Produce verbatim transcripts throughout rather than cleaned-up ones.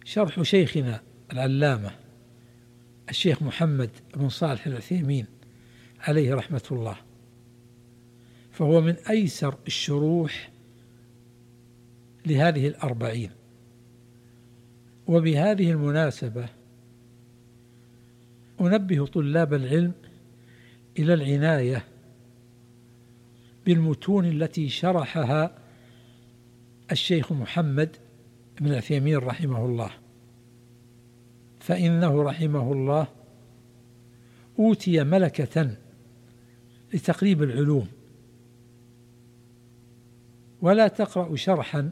شرح شيخنا العلامة الشيخ محمد بن صالح العثيمين عليه رحمة الله، فهو من أيسر الشروح لهذه الأربعين. وبهذه المناسبة أنبه طلاب العلم إلى العناية بالمتون التي شرحها الشيخ محمد بن العثيمين رحمه الله، فإنه رحمه الله أوتي ملكة لتقريب العلوم، ولا تقرأ شرحا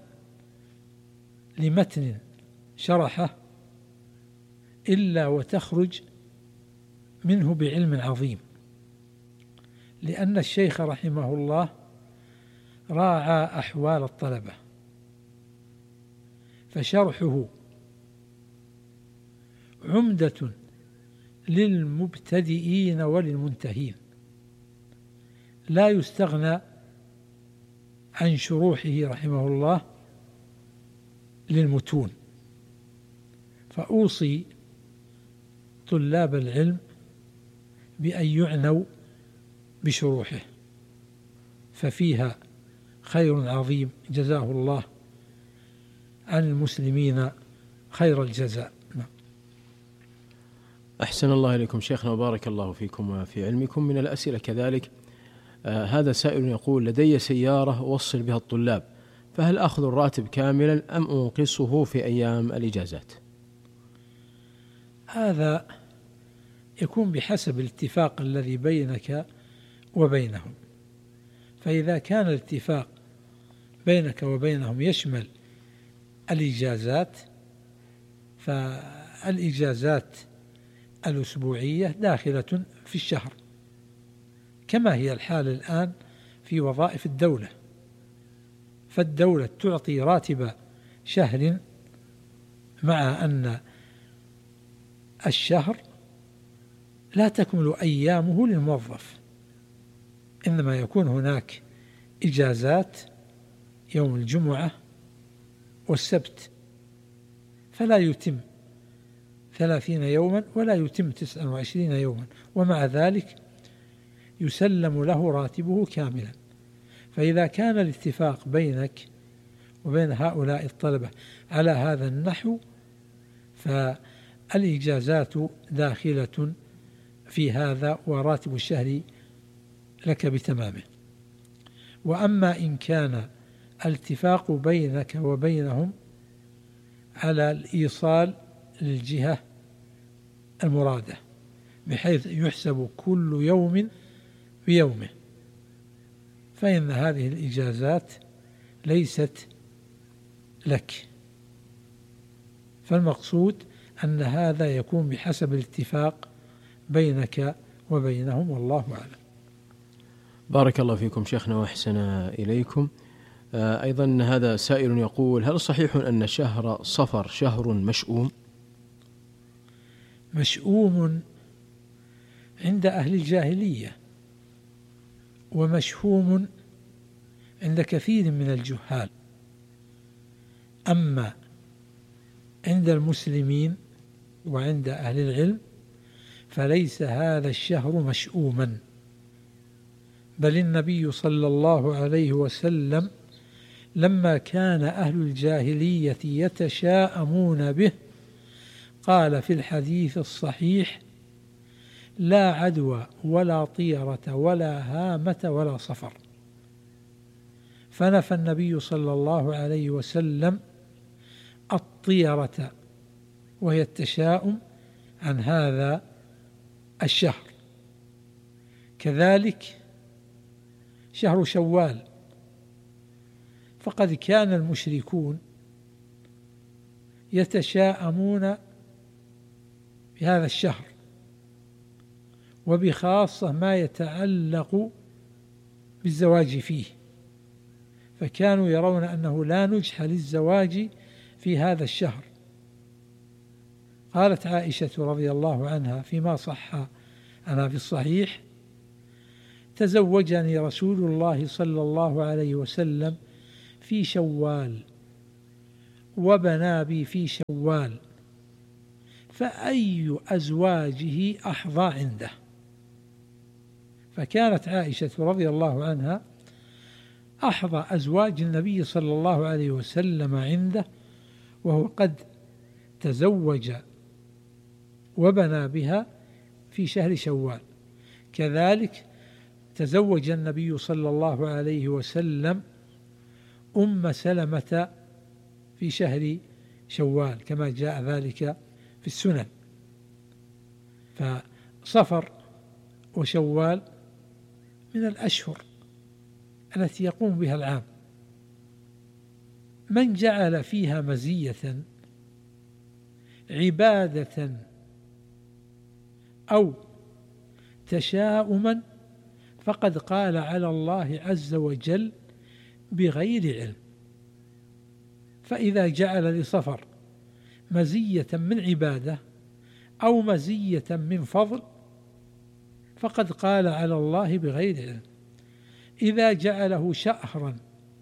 لمتن شرحه إلا وتخرج منه بعلم عظيم، لأن الشيخ رحمه الله راعى أحوال الطلبة، فشرحه عمدة للمبتدئين وللمنتهين، لا يستغنى عن شروحه رحمه الله للمتون. فأوصي طلاب العلم بأن يعنوا بشروحه، ففيها خير عظيم جزاه الله عن المسلمين خير الجزاء. أحسن الله إليكم شيخنا وبارك الله فيكم وفي علمكم. من الأسئلة كذلك آه هذا سائل يقول: لدي سيارة أوصل بها الطلاب، فهل أخذ الراتب كاملا أم أنقصه في أيام الإجازات؟ هذا يكون بحسب الاتفاق الذي بينك وبينهم، فإذا كان الاتفاق بينك وبينهم يشمل الإجازات، فالإجازات الأسبوعية داخلة في الشهر، كما هي الحال الآن في وظائف الدولة، فالدولة تعطي راتب شهر، مع أن الشهر لا تكمل أيامه للموظف، إنما يكون هناك إجازات يوم الجمعة والسبت، فلا يتم ثلاثين يوما ولا يتم تسعة وعشرين يوما، ومع ذلك يسلم له راتبه كاملا. فإذا كان الاتفاق بينك وبين هؤلاء الطلبة على هذا النحو، فالإجازات داخلة في هذا وراتب الشهر لك بتمامه. وأما إن كان الاتفاق بينك وبينهم على الإيصال للجهة المرادة بحيث يحسب كل يوم بيومه، فإن هذه الإجازات ليست لك. فالمقصود أن هذا يكون بحسب الاتفاق بينك وبينهم، والله أعلم. بارك الله فيكم شيخنا وأحسن إليكم. أيضا هذا سائل يقول: هل صحيح أن شهر صفر شهر مشؤوم؟ مشؤوم عند أهل الجاهلية، ومشهوم عند كثير من الجهال. أما عند المسلمين وعند أهل العلم فليس هذا الشهر مشؤوما، بل النبي صلى الله عليه وسلم لما كان أهل الجاهلية يتشاءمون به قال في الحديث الصحيح: لا عدوى ولا طيرة ولا هامة ولا صفر. فنفى النبي صلى الله عليه وسلم الطيرة وهي التشاؤم عن هذا الشهر. كذلك شهر شوال، فقد كان المشركون يتشاءمون بهذا الشهر، وبخاصة ما يتعلق بالزواج فيه، فكانوا يرون أنه لا نجح للزواج في هذا الشهر. قالت عائشة رضي الله عنها فيما صح عنها في الصحيح: تزوجني رسول الله صلى الله عليه وسلم في شوال، وبنى بي في شوال فأي أزواجه أحظى عنده. فكانت عائشة رضي الله عنها أحظى أزواج النبي صلى الله عليه وسلم عنده، وهو قد تزوج وبنى بها في شهر شوال. كذلك تزوج النبي صلى الله عليه وسلم أم سلمة في شهر شوال كما جاء ذلك في السنن. فصفر وشوال من الأشهر التي يقوم بها العام. من جعل فيها مزية عبادة أو تشاؤما فقد قال على الله عز وجل بغير علم. فإذا جعل لصفر مزية من عبادة أو مزية من فضل فقد قال على الله بغير علم. إذا جعله شهرا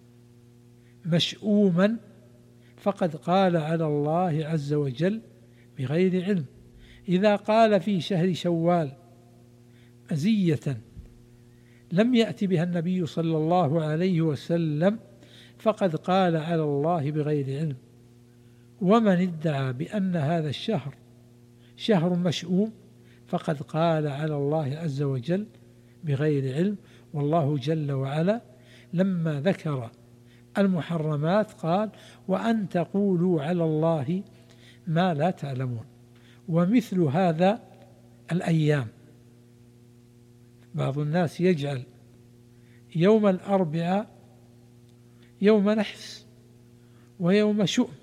مشؤوما فقد قال على الله عز وجل بغير علم. إذا قال في شهر شوال مزية لم يأت بها النبي صلى الله عليه وسلم فقد قال على الله بغير علم. ومن ادعى بأن هذا الشهر شهر مشؤوم فقد قال على الله عز وجل بغير علم. والله جل وعلا لما ذكر المحرمات قال وأن تقولوا على الله ما لا تعلمون. ومثل هذا الأيام، بعض الناس يجعل يوم الأربعاء يوم نحس ويوم شؤم،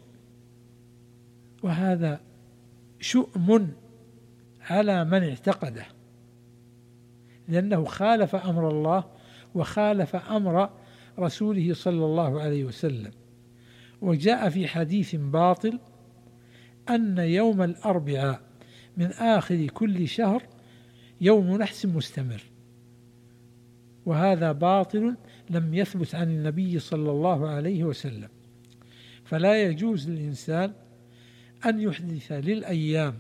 وهذا شؤم على من اعتقده، لأنه خالف أمر الله وخالف أمر رسوله صلى الله عليه وسلم. وجاء في حديث باطل أن يوم الأربعاء من آخر كل شهر يوم نحس مستمر، وهذا باطل لم يثبت عن النبي صلى الله عليه وسلم. فلا يجوز للإنسان أن يحدث للأيام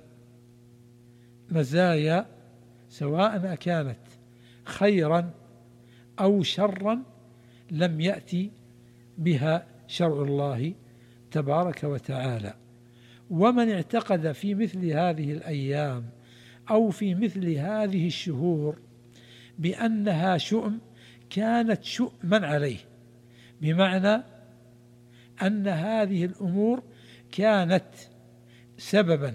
مزايا سواء كانت خيرا أو شرا لم يأتي بها شرع الله تبارك وتعالى. ومن اعتقد في مثل هذه الأيام أو في مثل هذه الشهور بأنها شؤم كانت شؤما عليه، بمعنى أن هذه الأمور كانت سببا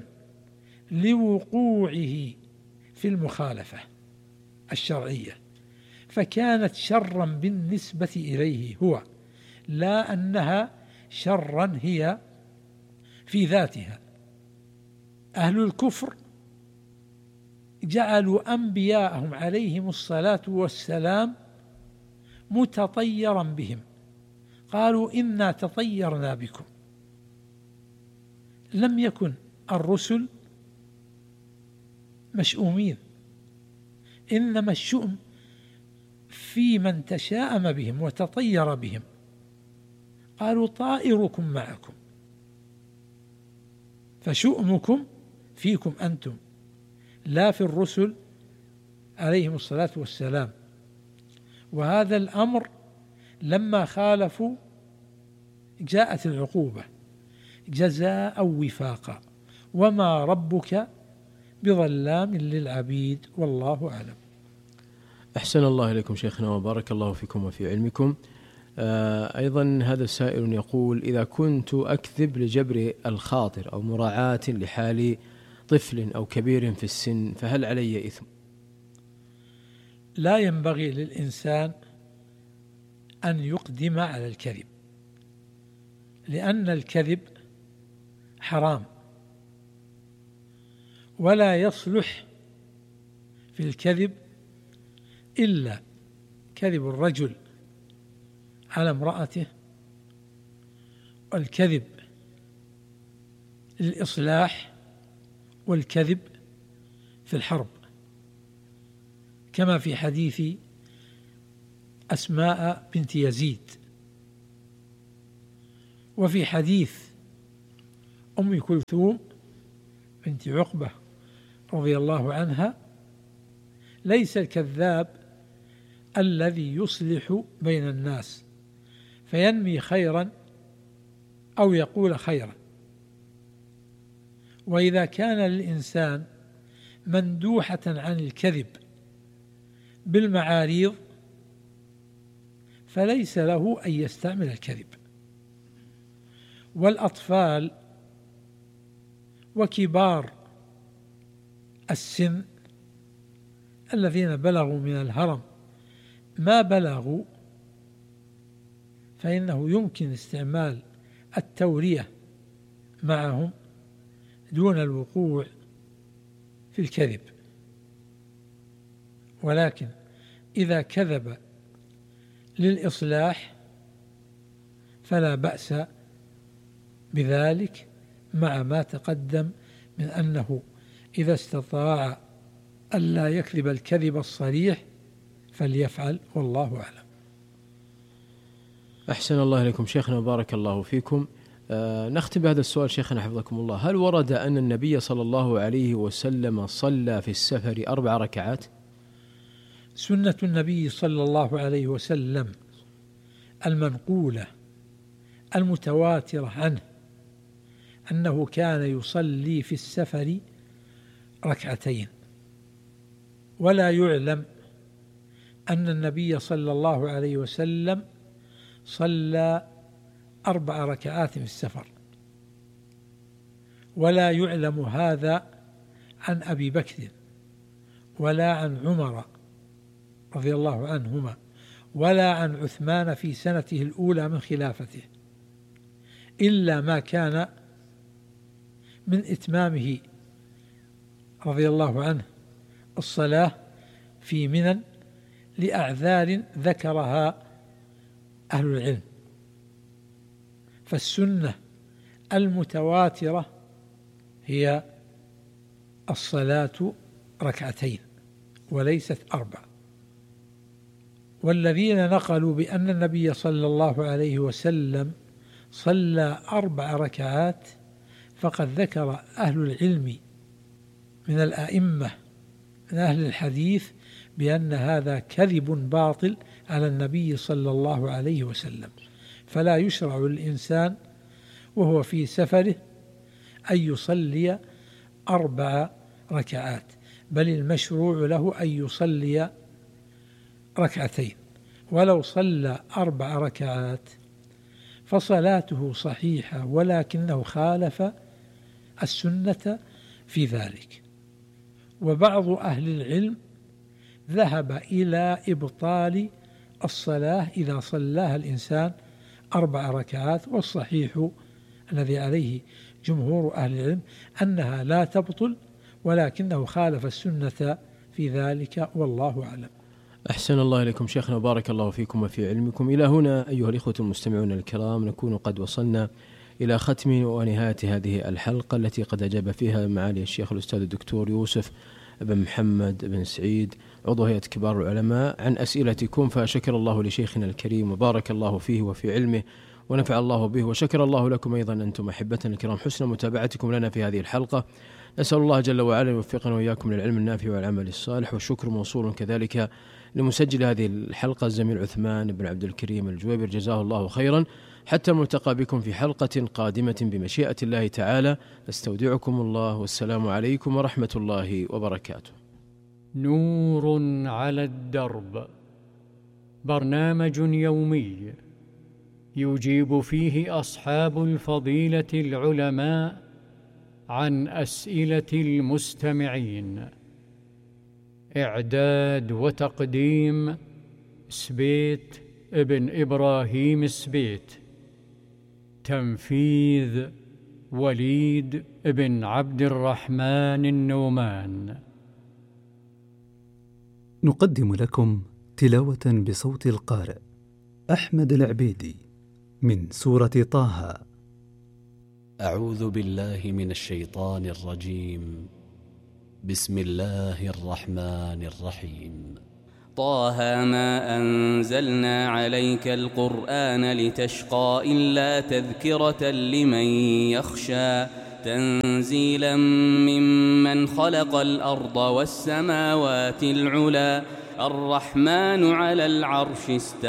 لوقوعه في المخالفة الشرعية، فكانت شرا بالنسبة إليه هو، لا أنها شرا هي في ذاتها. أهل الكفر جعلوا أنبياءهم عليهم الصلاة والسلام متطيرا بهم، قالوا إنا تطيرنا بكم. لم يكن الرسل مشؤومين، إنما الشؤم في من تشاءم بهم وتطير بهم. قالوا طائركم معكم، فشؤمكم فيكم أنتم لا في الرسل عليهم الصلاة والسلام. وهذا الأمر لما خالفوا جاءت العقوبة جزاء وفاقا، وما ربك بظلام للعبيد، والله أعلم. أحسن الله إليكم شيخنا وبارك الله فيكم وفي علمكم. آه أيضا هذا السائل يقول إذا كنت أكذب لجبر الخاطر أو مراعاة لحال طفل أو كبير في السن فهل علي إثم؟ لا ينبغي للإنسان أن يقدم على الكذب، لأن الكذب حرام، ولا يصلح في الكذب إلا كذب الرجل على امرأته، والكذب للإصلاح، والكذب في الحرب، كما في حديث أسماء بنت يزيد، وفي حديث أم كلثوم بنت عقبة رضي الله عنها: ليس الكذاب الذي يصلح بين الناس فينمي خيرا أو يقول خيرا، وإذا كان للإنسان مندوحة عن الكذب بالمعاريض فليس له أن يستعمل الكذب. والأطفال وكبار السن الذين بلغوا من الهرم ما بلغوا فإنه يمكن استعمال التورية معهم دون الوقوع في الكذب، ولكن إذا كذب للإصلاح فلا بأس بذلك، مع ما تقدم من أنه إذا استطاع ألا يكذب الكذب الصريح فليفعل، والله أعلم. أحسن الله إليكم شيخنا وبارك الله فيكم. آه نختم بهذا السؤال شيخنا حفظكم الله: هل ورد أن النبي صلى الله عليه وسلم صلى في السفر أربع ركعات؟ سنة النبي صلى الله عليه وسلم المنقولة المتواترة عنه أنه كان يصلي في السفر ركعتين، ولا يعلم أن النبي صلى الله عليه وسلم صلى أربع ركعات في السفر، ولا يعلم هذا عن أبي بكر ولا عن عمر رضي الله عنهما ولا عن عثمان في سنته الأولى من خلافته، إلا ما كان من إتمامه رضي الله عنه الصلاة في منى لأعذار ذكرها أهل العلم. فالسنة المتواترة هي الصلاة ركعتين وليست أربع. والذين نقلوا بأن النبي صلى الله عليه وسلم صلى أربع ركعات فقد ذكر أهل العلم من الأئمة من أهل الحديث بأن هذا كذب باطل على النبي صلى الله عليه وسلم، فلا يشرع للإنسان وهو في سفره أن يصلي أربع ركعات، بل المشروع له أن يصلي ركعتين. ولو صلى أربع ركعات فصلاته صحيحة، ولكنه خالف السنة في ذلك. وبعض أهل العلم ذهب إلى إبطال الصلاة إذا صلاها الإنسان أربع ركعات، والصحيح الذي عليه جمهور أهل العلم أنها لا تبطل، ولكنه خالف السنة في ذلك، والله أعلم. أحسن الله إليكم شيخنا وبارك الله فيكم وفي علمكم. إلى هنا أيها الإخوة المستمعون الكرام نكون قد وصلنا إلى ختم ونهاية هذه الحلقة التي قد أجاب فيها معالي الشيخ الأستاذ الدكتور يوسف بن محمد بن سعيد عضو هيئة كبار العلماء عن أسئلتكم، فشكر الله لشيخنا الكريم وبارك الله فيه وفي علمه ونفع الله به، وشكر الله لكم أيضا أنتم أحبتنا الكرام حسن متابعتكم لنا في هذه الحلقة. نسأل الله جل وعلا يوفقنا وإياكم للعلم النافع والعمل الصالح، والشكر موصول كذلك لمسجل هذه الحلقة الزميل عثمان بن عبد الكريم الجويبر جزاه الله خيرا. حتى الملتقى بكم في حلقة قادمة بمشيئة الله تعالى، نستودعكم الله والسلام عليكم ورحمة الله وبركاته. نور على الدرب، برنامج يومي يجيب فيه أصحاب الفضيلة العلماء عن أسئلة المستمعين. إعداد وتقديم سبيت ابن إبراهيم سبيت، تنفيذ وليد ابن عبد الرحمن النومان. نقدم لكم تلاوة بصوت القارئ أحمد العبيدي من سورة طه. أعوذ بالله من الشيطان الرجيم. بسم الله الرحمن الرحيم. طه ما أنزلنا عليك القرآن لتشقى إلا تذكرة لمن يخشى تنزيلا ممن خلق الأرض والسماوات العلى الرحمن على العرش استوى